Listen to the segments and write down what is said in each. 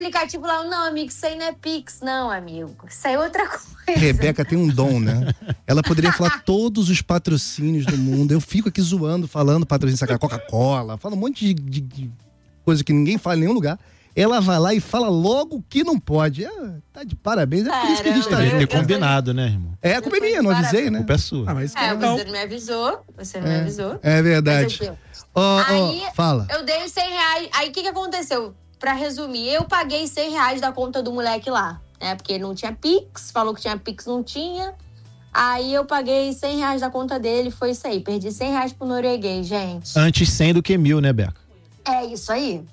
aplicativo lá, não, amigo, isso aí não é Pix, não, amigo. Isso aí é outra coisa. Rebeca tem um dom, né? Ela poderia falar todos os patrocínios do mundo. Eu fico aqui zoando, falando patrocínio, saca, Coca-Cola, fala um monte de coisa que ninguém fala em nenhum lugar. Ela vai lá e fala logo o que não pode. Tá de parabéns, é por isso que a gente tá junto. Ter combinado, né, irmão? A culpa é minha, não avisei, né? A culpa é sua. Mas você não me avisou, É verdade. Aí, fala. Eu dei R$100. Aí, o que aconteceu? Pra resumir, eu paguei R$100 da conta do moleque lá, né? Porque ele não tinha Pix, falou que tinha Pix, não tinha. Aí eu paguei R$100 da conta dele, foi isso aí. Perdi R$100 pro norueguês, gente. Antes 100 do que 1.000, né, Beca? É, isso aí.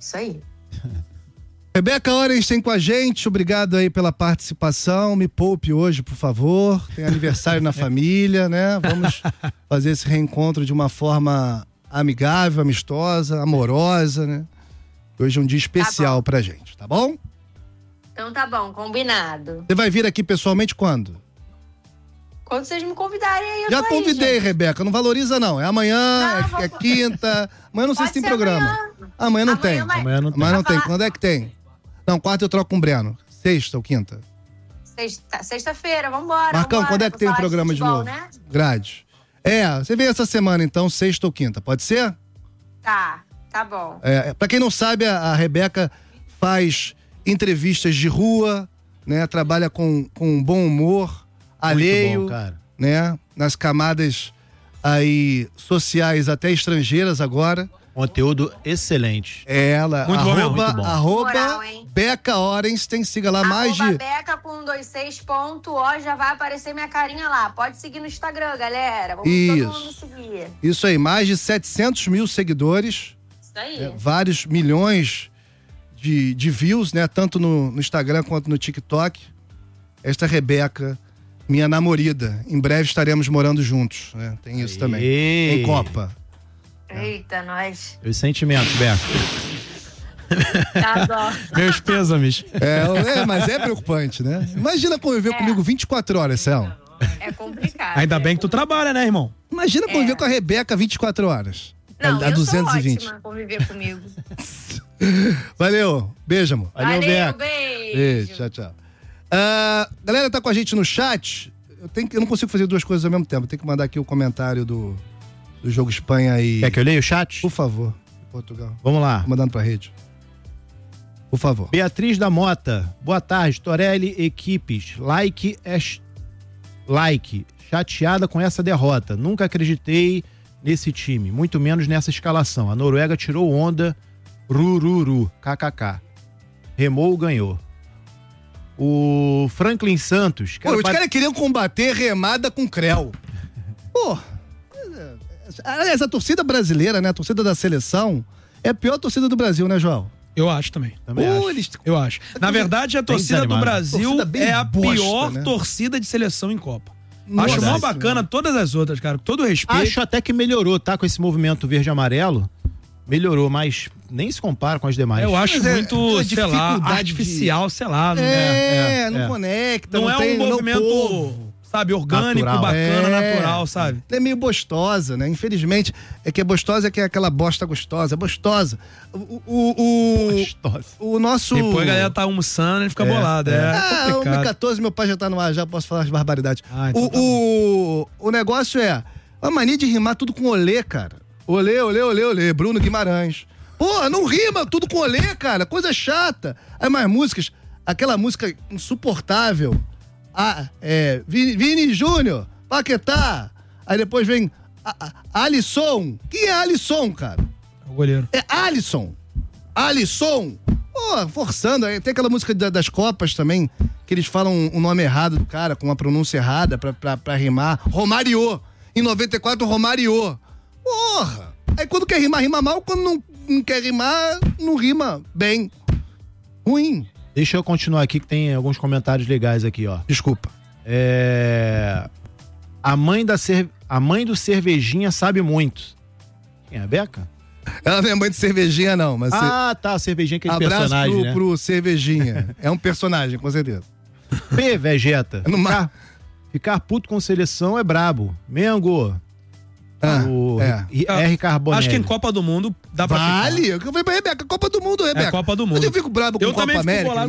Rebeca Orange tem com a gente, obrigado aí pela participação, me poupe hoje, por favor, tem aniversário na família, né? Vamos fazer esse reencontro de uma forma amigável, amistosa, amorosa, né? Hoje é um dia especial pra gente, tá bom? Então tá bom, combinado. Você vai vir aqui pessoalmente quando? Quando vocês me convidarem aí, eu Já tô convidei, aí, Rebeca, não valoriza não, é amanhã, não, é quinta, amanhã não sei se tem programa. Amanhã não tem. Amanhã não tem, quando é que tem? Não, quarta eu troco com o Breno, sexta ou quinta? Sexta-feira, vambora. Marcão, quando é que tem o programa de novo? Né? Grade. Você vem essa semana então, sexta ou quinta, pode ser? Tá bom. Pra quem não sabe, a Rebeca faz entrevistas de rua, né? Trabalha com bom humor, alheio, bom, cara. Né? Nas camadas aí sociais até estrangeiras agora. Conteúdo excelente. Ela, muito arroba Moral, Beca Orenstein, siga lá mais de... Beca com 26 ponto, já vai aparecer minha carinha lá. Pode seguir no Instagram, galera. Vamos todo mundo seguir. Isso aí, mais de 700 mil seguidores. Isso aí. Vários milhões de views, né? Tanto no Instagram quanto no TikTok. Esta Rebeca, minha namorada. Em breve estaremos morando juntos, né? Tem isso também. Em Copa. Eita, nós. Os sentimentos, Beca. Tá dó. Meus pêsames. Mas é preocupante, né? Imagina conviver comigo 24 horas, Céu. É complicado. Ainda bem que tu trabalha, né, irmão? Imagina conviver com a Rebeca 24 horas. Não, a 220. Sou ótima conviver comigo. Valeu. Beijo, amor. Valeu, Beca. Beijo. Tchau. Galera, tá com a gente no chat. Eu não consigo fazer duas coisas ao mesmo tempo. Tem que mandar aqui o comentário do jogo Espanha e... Quer que eu leia o chat? Por favor, Portugal. Vamos lá. Tô mandando pra rede. Por favor. Beatriz da Mota. Boa tarde, Torelli Equipes. Like. Chateada com essa derrota. Nunca acreditei nesse time, muito menos nessa escalação. A Noruega tirou onda. Rururu. KKK. Remou, ganhou. O Franklin Santos. Os caras queriam combater remada com creu. Pô. Aliás, a torcida brasileira, né? A torcida da seleção é a pior torcida do Brasil, né, João? Eu acho também. Eu acho. Na verdade, a torcida do Brasil é a pior torcida de seleção em Copa. Nossa, acho mó bacana todas as outras, cara. Com todo respeito. Acho até que melhorou, tá? Com esse movimento verde e amarelo. Melhorou, mas nem se compara com as demais. Eu acho muito, sei lá, artificial, sei lá. Não conecta. Não é um movimento... Sabe, orgânico, natural. Bacana, natural, sabe? É meio bostosa, né? Infelizmente, que é bostosa, que é aquela bosta gostosa. Bostosa. Gostosa. O nosso... Depois a galera tá almoçando e fica bolada. O M14, meu pai já tá no ar, já posso falar as barbaridades. Então o negócio é a mania de rimar tudo com olê, cara. Olê. Bruno Guimarães. Porra, não rima tudo com olê, cara. Coisa chata. Aí mais músicas, aquela música insuportável. Vini Júnior, Paquetá. Aí depois vem Alisson. Quem é Alisson, cara? O goleiro. É Alisson. Pô, forçando. Aí tem aquela música das Copas também, que eles falam um nome errado do cara, com uma pronúncia errada pra rimar. Romário. Em 94, Romário. Porra. Aí quando quer rimar, rima mal. Quando não quer rimar, não rima bem. Ruim. Deixa eu continuar aqui que tem alguns comentários legais aqui, ó. Desculpa. A mãe do Cervejinha sabe muito. Quem é a Beca? Ela não é mãe de Cervejinha, não. Mas tá, Cervejinha, aquele abraço personagem, né? pro Cervejinha. É um personagem, com certeza. Vegeta. Ficar puto com seleção é brabo. Mengo. R. Carbonelli. Acho que em Copa do Mundo Dá pra vale. Eu falei pra Rebeca, Copa do Mundo, Rebeca. É Copa do Mundo. Mas eu fico brabo com Copa América.